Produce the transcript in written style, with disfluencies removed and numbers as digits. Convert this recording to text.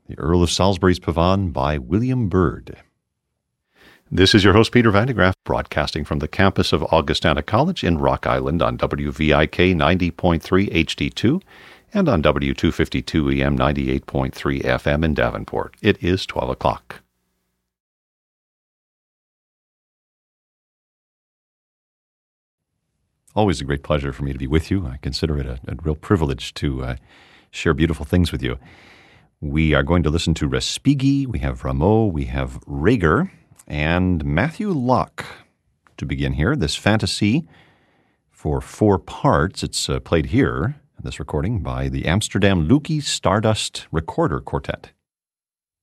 The Earl of Salisbury's Pavane by William Byrd. This is your host, Peter Van de Graaff, broadcasting from the campus of Augustana College in Rock Island on WVIK 90.3 HD2 and on W252 EM 98.3 FM in Davenport. It is 12 o'clock. Always a great pleasure for me to be with you. I consider it a real privilege to share beautiful things with you. We are going to listen to Respighi, we have Rameau, we have Reger, and Matthew Locke to begin here. This fantasy for 4 parts. It's played here in this recording by the Amsterdam Lukey Stardust Recorder Quartet.